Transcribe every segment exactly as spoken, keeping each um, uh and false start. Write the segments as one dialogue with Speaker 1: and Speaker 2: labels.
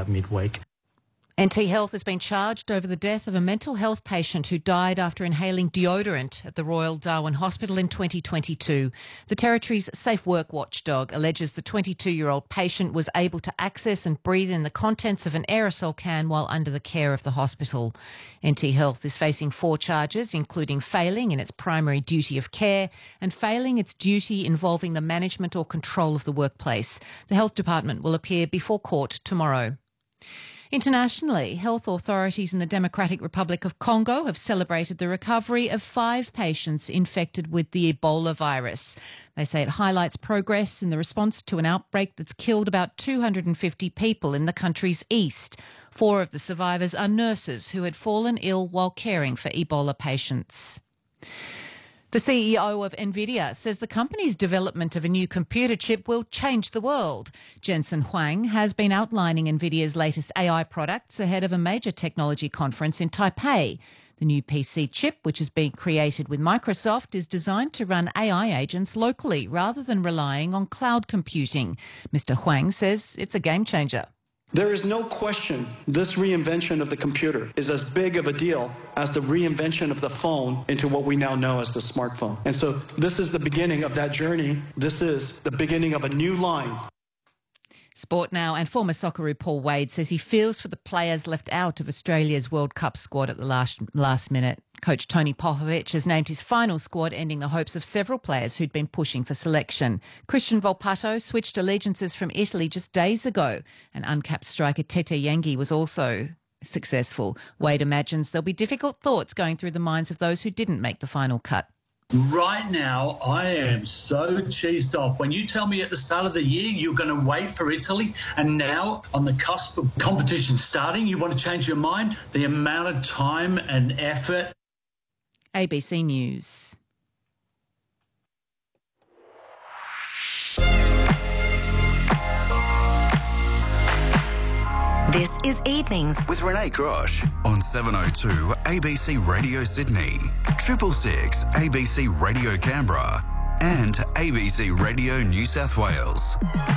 Speaker 1: uh, midweek.
Speaker 2: N T Health has been charged over the death of a mental health patient who died after inhaling deodorant at the Royal Darwin Hospital in twenty twenty-two. The Territory's Safe Work Watchdog alleges the twenty-two-year-old patient was able to access and breathe in the contents of an aerosol can while under the care of the hospital. N T Health is facing four charges, including failing in its primary duty of care and failing its duty involving the management or control of the workplace. The Health Department will appear before court tomorrow. Internationally, health authorities in the Democratic Republic of Congo have celebrated the recovery of five patients infected with the Ebola virus. They say it highlights progress in the response to an outbreak that's killed about two hundred fifty people in the country's east. Four of the survivors are nurses who had fallen ill while caring for Ebola patients. The C E O of NVIDIA says the company's development of a new computer chip will change the world. Jensen Huang has been outlining NVIDIA's latest A I products ahead of a major technology conference in Taipei. The new P C chip, which is being created with Microsoft, is designed to run A I agents locally rather than relying on cloud computing. Mister Huang says it's a game changer.
Speaker 3: There is no question this reinvention of the computer is as big of a deal as the reinvention of the phone into what we now know as the smartphone. And so this is the beginning of that journey. This is the beginning of a new line.
Speaker 2: Sport now, and former Socceroo Paul Wade says he feels for the players left out of Australia's World Cup squad at the last last minute. Coach Tony Popovic has named his final squad, ending the hopes of several players who'd been pushing for selection. Christian Volpato switched allegiances from Italy just days ago, and uncapped striker Tete Yengi was also successful. Wade imagines there'll be difficult thoughts going through the minds of those who didn't make the final cut.
Speaker 4: Right now, I am so cheesed off. When you tell me at the start of the year you're going to wait for Italy, and now on the cusp of competition starting, you want to change your mind, the amount of time and effort.
Speaker 2: A B C News.
Speaker 5: This is Evenings
Speaker 6: with Renee Grosh on seven oh two A B C Radio Sydney, triple six A B C Radio Canberra and A B C Radio New South Wales.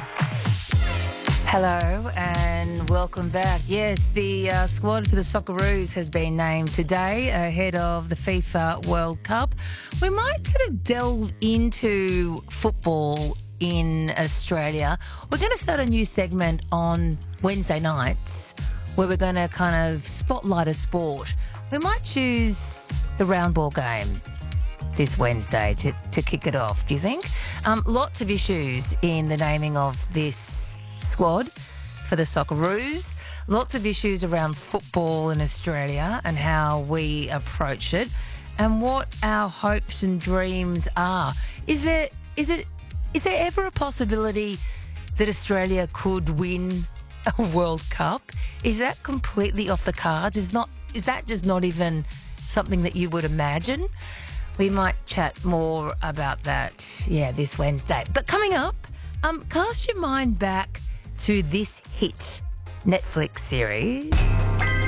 Speaker 5: Hello and welcome back. Yes, the uh, squad for the Socceroos has been named today ahead of the FIFA World Cup. We might sort of delve into football in Australia. We're going to start a new segment on Wednesday nights where we're going to kind of spotlight a sport. We might choose the round ball game this Wednesday to, to kick it off, do you think? Um, lots of issues in the naming of this squad for the Socceroos. Lots of issues around football in Australia and how we approach it and what our hopes and dreams are. Is there, is it, is there ever a possibility that Australia could win a World Cup? Is that completely off the cards? Is not, is that just not even something that you would imagine? We might chat more about that, yeah, this Wednesday. But coming up, um, cast your mind back to this hit Netflix series.